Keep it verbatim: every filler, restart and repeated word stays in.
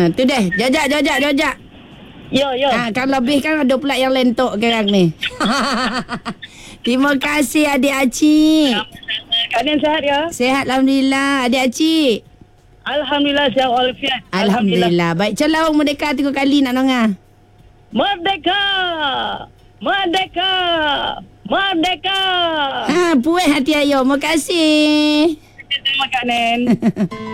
tu deh. Jajak, jajak, jajak. Yo, yo. Ha, kan lebih kan ada pula yang lentok sekarang ni. Terima kasih adik Acik. Kalian sihat ya? Sehat Alhamdulillah. Adik Acik. Alhamdulillah sihat walafiat. Alhamdulillah. Baik, calon Merdeka tiga kali nak dengar. Merdeka! Merdeka! Merdeka! Ha, puas hati ayo. Terima kasih. Terima kasih, Kak Nen.